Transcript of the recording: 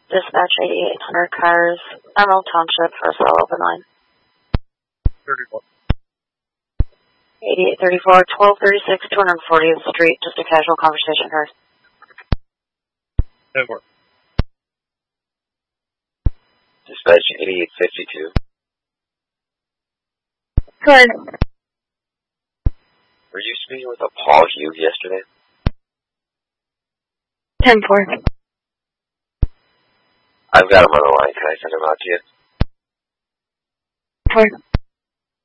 Dispatch 8800 cars, Emerald Township, first level, open line. 31. 8834, 1236, 240th Street, just a casual conversation, cars. 10 more. Dispatch 8852. Good. Were you speaking with a Paul Hugh yesterday? 10-4. I've got him on the line. Can I send him out to you? 4.